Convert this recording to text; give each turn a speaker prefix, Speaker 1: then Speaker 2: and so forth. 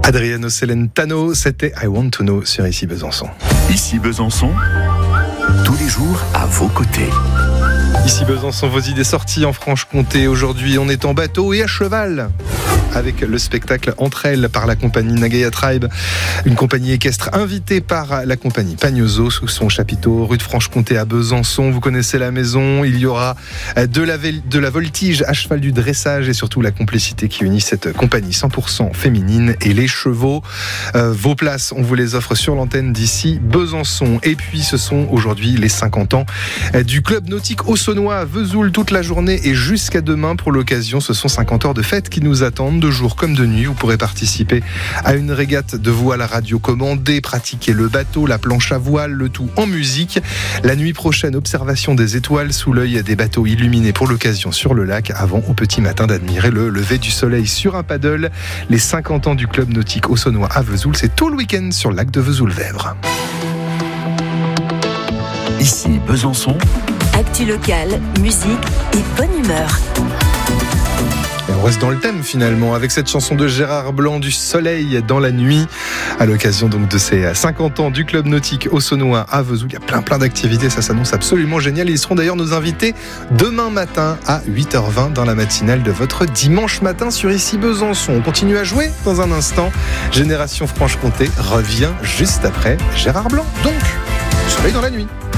Speaker 1: Adriano Celentano, c'était I Want to Know sur Ici Besançon.
Speaker 2: Ici Besançon, tous les jours à vos côtés.
Speaker 1: Ici Besançon, vos idées sorties en Franche-Comté. Aujourd'hui, on est en bateau et à cheval avec le spectacle Entre elles par la compagnie Nagaya Tribe, une compagnie équestre invitée par la compagnie Pagnoso sous son chapiteau rue de Franche-Comté à Besançon. Vous connaissez la maison, il y aura de la voltige à cheval, du dressage et surtout la complicité qui unit cette compagnie 100% féminine et les chevaux. Vos places, on vous les offre sur l'antenne d'Ici Besançon. Et puis ce sont aujourd'hui les 50 ans du club nautique auxonnois à Vesoul toute la journée et jusqu'à demain. Pour l'occasion, ce sont 50 heures de fête qui nous attendent. De jour comme de nuit, vous pourrez participer à une régate de voile à radio commandée, pratiquer le bateau, la planche à voile, le tout en musique. La nuit prochaine, observation des étoiles sous l'œil des bateaux illuminés pour l'occasion sur le lac, avant au petit matin d'admirer le lever du soleil sur un paddle. Les 50 ans du club nautique auxonnois à Vesoul, c'est tout le week-end sur le lac de Vesoul-Vèvre.
Speaker 2: Ici Besançon,
Speaker 3: actu locale, musique et bonne humeur.
Speaker 1: Et on reste dans le thème finalement avec cette chanson de Gérard Blanc, du soleil dans la nuit, à l'occasion donc de ces 50 ans du club nautique auxonnois à Vesoul. Il y a plein d'activités, ça s'annonce absolument génial. Ils seront d'ailleurs nos invités demain matin à 8h20 dans la matinale de votre dimanche matin sur Ici Besançon. On continue à jouer dans un instant. Génération Franche-Comté revient juste après Gérard Blanc. Donc, soleil dans la nuit.